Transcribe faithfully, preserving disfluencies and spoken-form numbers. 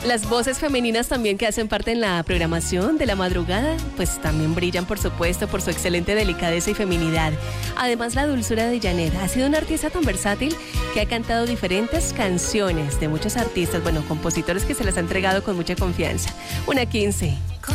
Las voces femeninas también que hacen parte en la programación de la madrugada, pues también brillan, por supuesto, por su excelente delicadeza y feminidad. Además, la dulzura de Janet ha sido una artista tan versátil que ha cantado diferentes canciones de muchos artistas, bueno, compositores que se las ha entregado con mucha confianza. Una quince.